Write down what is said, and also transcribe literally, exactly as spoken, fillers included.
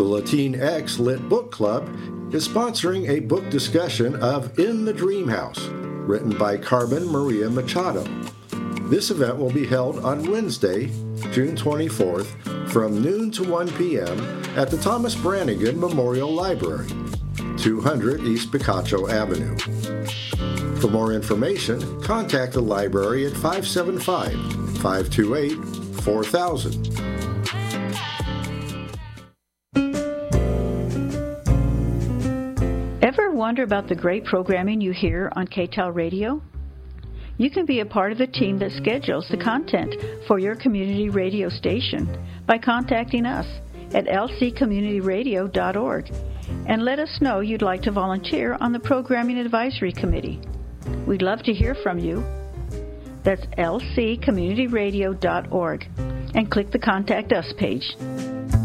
The Latinx Lit Book Club is sponsoring a book discussion of In the Dream House, written by Carmen Maria Machado. This event will be held on Wednesday, June twenty-fourth, from noon to one p.m. at the Thomas Brannigan Memorial Library, two hundred East Picacho Avenue. For more information, contact the library at five seven five, five two eight, four thousand. Ever wonder about the great programming you hear on K T A L Radio? You can be a part of the team that schedules the content for your community radio station by contacting us at l c community radio dot org and let us know you'd like to volunteer on the Programming Advisory Committee. We'd love to hear from you. That's l c community radio dot org and click the Contact Us page.